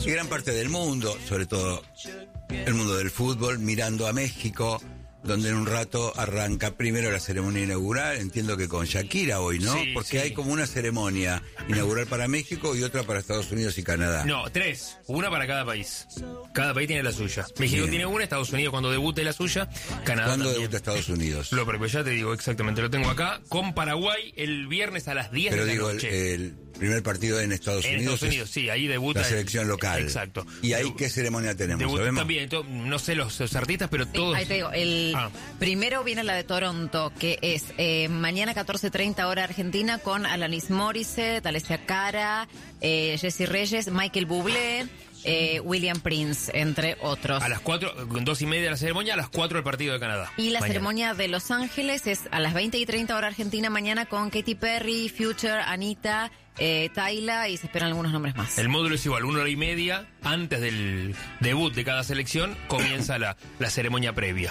Y gran parte del mundo, sobre todo el mundo del fútbol, mirando a México, donde en un rato arranca primero la ceremonia inaugural, entiendo que con Shakira hoy, ¿no? Sí, porque sí. hay como una ceremonia inaugural para México y otra para Estados Unidos y Canadá. No, 3. Una para cada país. Cada país tiene la suya. México Bien. tiene una, Estados Unidos cuando debute la suya, Canadá ¿Cuándo también. debuta Estados Unidos? Lo propio, ya te digo exactamente, lo tengo acá, con Paraguay el viernes a las 10 Pero de la digo, noche. el primer partido en Estados En Unidos. Estados Unidos, sí, ahí debuta. La selección local. Exacto. ¿Y ahí qué ceremonia tenemos? Debuta ¿Sabemos? también, no sé los artistas, pero Sí, todos. ahí te digo, primero viene la de Toronto, que es mañana 14:30 hora Argentina, con Alanis Morissette, Alessia Cara, Jessie Reyes, Michael Bublé, William Prince, entre otros. A las 4, 2:30 de la ceremonia, a las 4 el partido de Canadá. Y la Mañana. ceremonia de Los Ángeles es a las 20:30 hora Argentina mañana, con Katy Perry, Future, Anita, Tyla, y se esperan algunos nombres más. El módulo es igual, 1 hora y media antes del debut de cada selección comienza la ceremonia previa.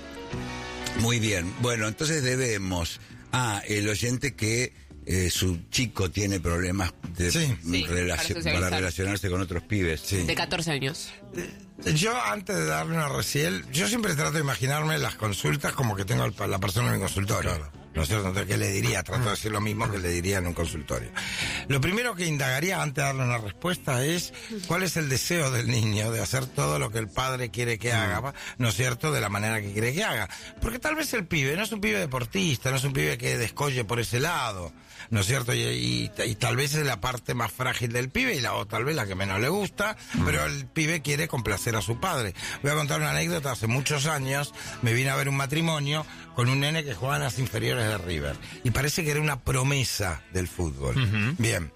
Muy bien. Bueno, entonces debemos a el oyente que su chico tiene problemas de Sí. Sí, para socializar. para relacionarse con otros pibes. Sí. De 14 años. Yo, antes de darle una recién, yo siempre trato de imaginarme las consultas como que tengo la persona en mi consultorio. ¿No es cierto? Entonces, ¿qué le diría? Trato de decir lo mismo que le diría en un consultorio. Lo primero que indagaría antes de darle una respuesta es cuál es el deseo del niño de hacer todo lo que el padre quiere que haga, ¿no es cierto? De la manera que quiere que haga. Porque tal vez el pibe no es un pibe deportista, no es un pibe que descolle por ese lado, ¿no es cierto? Y tal vez es la parte más frágil del pibe o tal vez la que menos le gusta, pero el pibe quiere complacer a su padre. Voy a contar una anécdota. Hace muchos años me vine a ver un matrimonio con un nene que jugaba en las inferiores de River. Y parece que era una promesa del fútbol. Bien.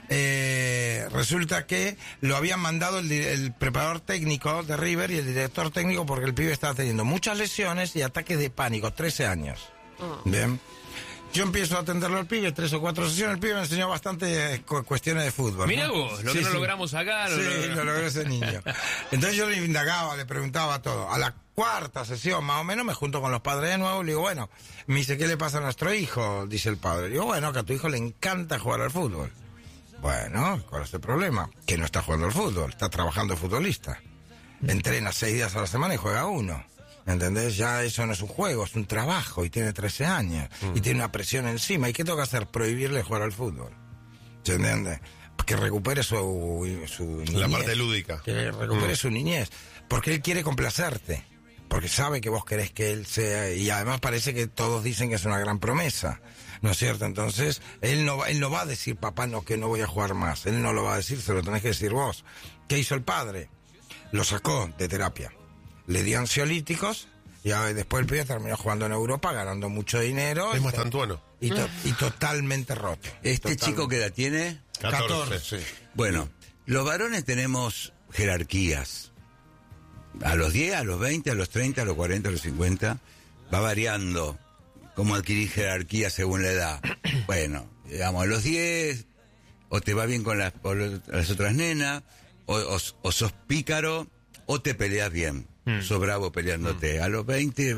Resulta que lo habían mandado el preparador técnico de River y el director técnico porque el pibe estaba teniendo muchas lesiones y ataques de pánico, 13 años. Bien. Yo empiezo a atenderlo al pibe, 3 o 4 sesiones, el pibe me enseñó bastante cuestiones de fútbol. Mirá ¿no? vos, lo que no logramos acá. Sí, lo logró ese niño. Entonces yo le indagaba, le preguntaba todo. A la 4ª sesión, más o menos, me junto con los padres de nuevo y le digo, bueno, me dice, ¿qué le pasa a nuestro hijo? Dice el padre. Le digo, bueno, que a tu hijo le encanta jugar al fútbol. Bueno, ¿cuál es el problema? Que no está jugando al fútbol, está trabajando de futbolista. Entrena 6 días a la semana y juega 1. ¿Entendés? Ya eso no es un juego, es un trabajo y tiene 13 años y tiene una presión encima. ¿Y qué toca hacer? Prohibirle jugar al fútbol. ¿Se entiende? Que recupere su niñez. La parte lúdica. Que recupere su niñez. Porque él quiere complacerte. Porque sabe que vos querés que él sea... Y además parece que todos dicen que es una gran promesa. ¿No es cierto? Entonces, él no va a decir, papá, no, que no voy a jugar más. Él no lo va a decir, se lo tenés que decir vos. ¿Qué hizo el padre? Lo sacó de terapia. Le dio ansiolíticos y después el pibe terminó jugando en Europa, ganando mucho dinero. Es más tantuano. Y totalmente roto. ¿Chico qué edad tiene? 14. Sí. Bueno, los varones tenemos jerarquías. A los 10, a los 20, a los 30, a los 40, a los 50. Va variando cómo adquirir jerarquía según la edad. Bueno, digamos, a los 10, o te va bien con las otras nenas, o sos pícaro, o te peleas bien. Sos bravo peleándote. A los 20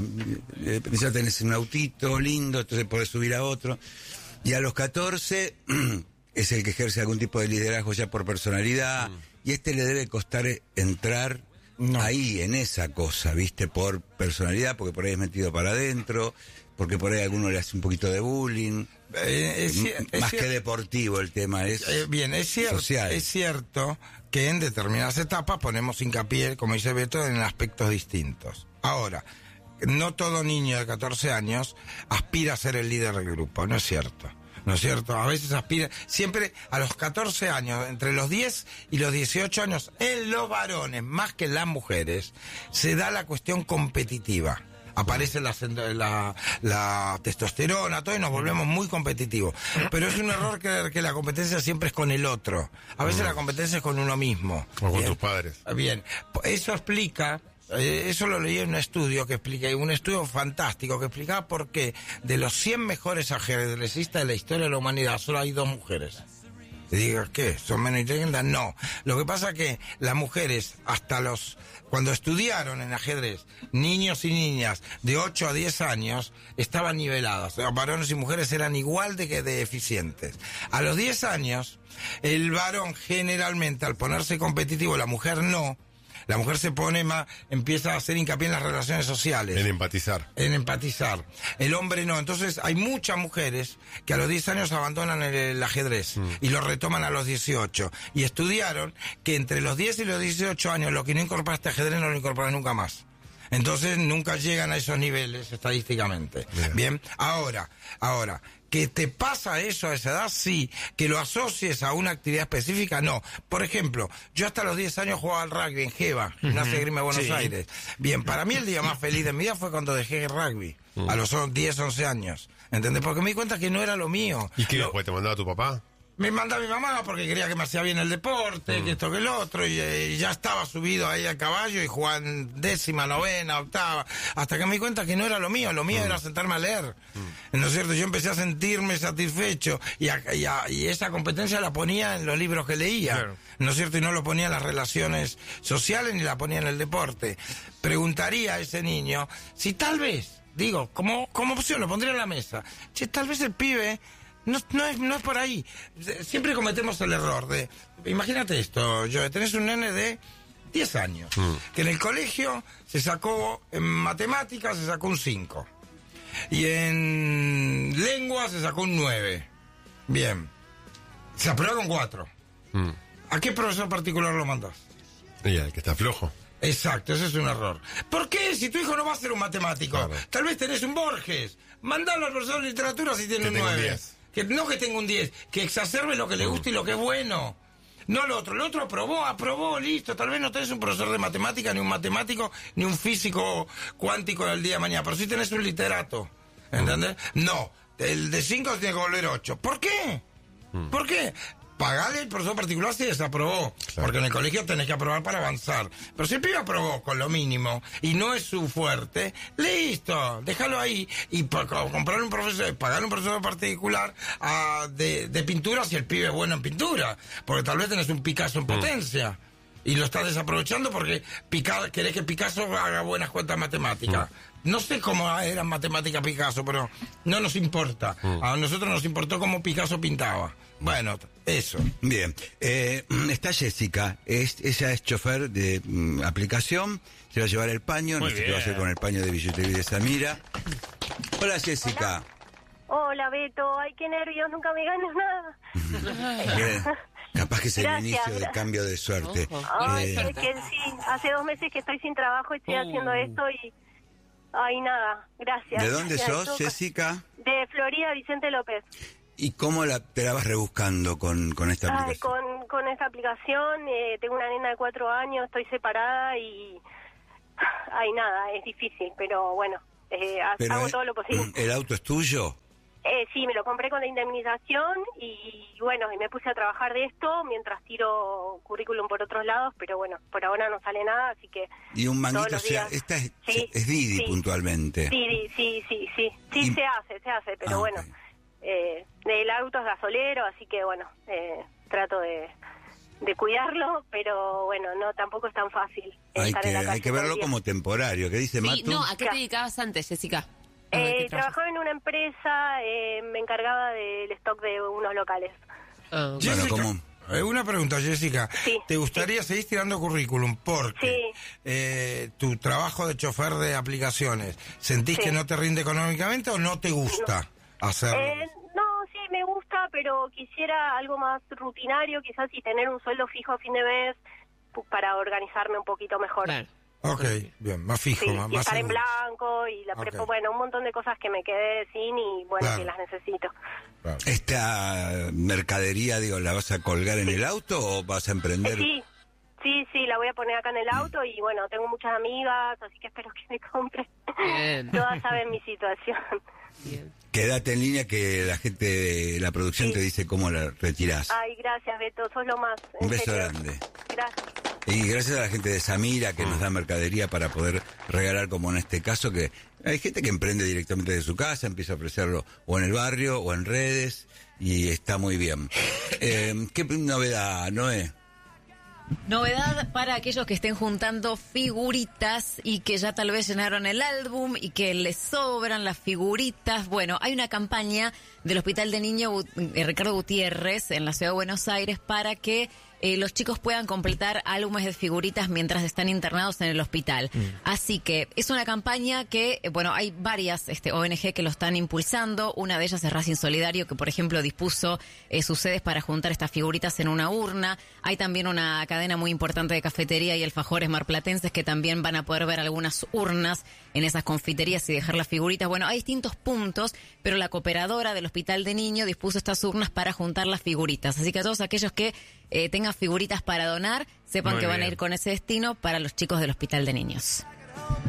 ya tenés un autito lindo, entonces podés subir a otro. Y a los 14 es el que ejerce algún tipo de liderazgo ya por personalidad. Y le debe costar entrar ahí, en esa cosa, ¿viste? Por personalidad, porque por ahí es metido para adentro, porque por ahí a alguno le hace un poquito de bullying. Más que deportivo el tema es social. Es cierto que en determinadas etapas ponemos hincapié, como dice Beto, en aspectos distintos. Ahora, no todo niño de 14 años aspira a ser el líder del grupo, no es cierto. ¿No es cierto? A veces aspira, siempre a los 14 años, entre los 10 y los 18 años, en los varones, más que en las mujeres, se da la cuestión competitiva. Aparece la testosterona, todo, y nos volvemos muy competitivos. Pero es un error creer que la competencia siempre es con el otro. A veces la competencia es con uno mismo. O con tus padres. Bien, eso explica... Eso lo leí en un estudio un estudio fantástico que explicaba por qué de los 100 mejores ajedrecistas de la historia de la humanidad solo hay 2 mujeres. Y digas, ¿qué? ¿Son menos inteligentes? No. Lo que pasa es que las mujeres, cuando estudiaron en ajedrez, niños y niñas de 8 a 10 años, estaban niveladas. Los varones y mujeres eran igual de eficientes. A los 10 años, el varón generalmente, al ponerse competitivo, la mujer no. La mujer se pone más, empieza a hacer hincapié en las relaciones sociales. En empatizar. En empatizar. El hombre no. Entonces hay muchas mujeres que a los 10 años abandonan el ajedrez y lo retoman a los 18. Y estudiaron que entre los 10 y los 18 años lo que no incorporaste a ajedrez no lo incorporas nunca más. Entonces nunca llegan a esos niveles estadísticamente. Bien. Ahora, ¿que te pasa eso a esa edad? Sí. ¿Que lo asocies a una actividad específica? No. Por ejemplo, yo hasta los 10 años jugaba al rugby en Geva, Gimnasia de Grima de Buenos Aires. Bien, para mí el día más feliz de mi vida fue cuando dejé el rugby, a los 10, 11 años. ¿Entendés? Porque me di cuenta que no era lo mío. ¿Y qué después te mandaba tu papá? Me mandaba mi mamá porque quería que me hacía bien el deporte, que esto, que el otro, y ya estaba subido ahí al caballo y jugaba en 10ª, 9ª, 8ª, hasta que me di cuenta que no era lo mío era sentarme a leer. ¿No es cierto? Yo empecé a sentirme satisfecho y esa competencia la ponía en los libros que leía, claro. ¿No es cierto? Y no lo ponía en las relaciones sociales ni la ponía en el deporte. Preguntaría a ese niño si tal vez, digo, como opción, lo pondría en la mesa, si tal vez el pibe... No es por ahí. Siempre cometemos el error de... Imagínate esto, tenés un nene de 10 años, que en el colegio se sacó, en matemáticas se sacó un 5, y en lengua se sacó un 9. Bien. Se aprueba con 4. ¿A qué profesor particular lo mandás? Y al que está flojo. Exacto, ese es un error. ¿Por qué? Si tu hijo no va a ser un matemático, claro. Tal vez tenés un Borges. Mandalo al profesor de literatura si tiene un 9. No que tenga un 10, que exacerbe lo que le gusta y lo que es bueno. No lo otro. El otro aprobó, listo. Tal vez no tenés un profesor de matemática, ni un matemático, ni un físico cuántico del día de mañana, pero sí tenés un literato. ¿Entendés? No, el de 5 tiene que volver 8. ¿Por qué? ¿Por qué? Pagale el profesor particular si desaprobó, claro. Porque en el colegio tenés que aprobar para avanzar. Pero si el pibe aprobó con lo mínimo y no es su fuerte, listo, déjalo ahí y comprar un profesor, pagar un profesor particular de pintura si el pibe es bueno en pintura, porque tal vez tenés un Picasso en potencia y lo estás desaprovechando porque querés que Picasso haga buenas cuentas matemáticas. No sé cómo eran matemáticas Picasso, pero no nos importa. A nosotros nos importó cómo Picasso pintaba. Bueno, eso. Bien. Está Jessica. Ella es chofer de aplicación. Se va a llevar el paño. No sé qué va a hacer con el paño de billutería de Samira. Hola, Jessica. Hola, Beto. Ay, qué nervios. Nunca me gano nada. Bien. Capaz que es el inicio del cambio de suerte. Ay, que sí. Hace 2 meses que estoy sin trabajo y estoy haciendo esto y... Ay, nada. Gracias. ¿De dónde sos, Jessica? De Florida, Vicente López. ¿Y cómo te la vas rebuscando con esta aplicación? Con esta aplicación, tengo una nena de 4 años, estoy separada y... Ay, nada, es difícil, pero bueno, hago todo lo posible. ¿El auto es tuyo? Sí, me lo compré con la indemnización y bueno, y me puse a trabajar de esto mientras tiro currículum por otros lados, pero bueno, por ahora no sale nada, así que... ¿Y un manguito? O sea, esta es Didi puntualmente. Sí, se hace, pero bueno... Okay. El auto es gasolero, así que bueno, trato de cuidarlo, pero bueno, no, tampoco es tan fácil estar en la calle. Hay que verlo como temporario. ¿Qué dice Matu? No, ¿a qué te dedicabas antes, Jessica? Trabajaba en una empresa, me encargaba del stock de unos locales. Jessica, bueno, una pregunta, Jessica. Sí, ¿Te gustaría seguir tirando currículum? Porque tu trabajo de chofer de aplicaciones, ¿sentís que no te rinde económicamente o no te gusta hacerlo? No, sí, me gusta, pero quisiera algo más rutinario, quizás y tener un sueldo fijo a fin de mes para organizarme un poquito mejor. Claro. Ok, bien, más fijo, sí, más y estar seguro. en blanco y bueno, un montón de cosas que me quedé sin y bueno, que las necesito. Claro. ¿Esta mercadería, la vas a colgar en el auto o vas a emprender? Sí, la voy a poner acá en el auto y bueno, tengo muchas amigas, así que espero que me compren. Bien. Todas saben mi situación. Bien. Quédate en línea que la gente de la producción te dice cómo la retirás. Ay, gracias, Beto, sos lo más. Un beso grande. Gracias. Y gracias a la gente de Samira que nos da mercadería para poder regalar, como en este caso, que hay gente que emprende directamente de su casa, empieza a ofrecerlo o en el barrio o en redes, y está muy bien. ¿Qué novedad, Noé? Novedad para aquellos que estén juntando figuritas y que ya tal vez llenaron el álbum y que les sobran las figuritas. Bueno, hay una campaña del Hospital de Niños Ricardo Gutiérrez en la Ciudad de Buenos Aires para que los chicos puedan completar álbumes de figuritas mientras están internados en el hospital. Así que es una campaña que, bueno, hay varias ONG que lo están impulsando. Una de ellas es Racing Solidario, que por ejemplo dispuso sus sedes para juntar estas figuritas en una urna. Hay también una cadena muy importante de cafetería y alfajores marplatenses que también van a poder ver algunas urnas en esas confiterías y dejar las figuritas. Bueno, hay distintos puntos, pero la cooperadora del Hospital de Niños dispuso estas urnas para juntar las figuritas. Así que a todos aquellos que tengan figuritas para donar, sepan Muy que van a bien. ir con ese destino para los chicos del Hospital de Niños.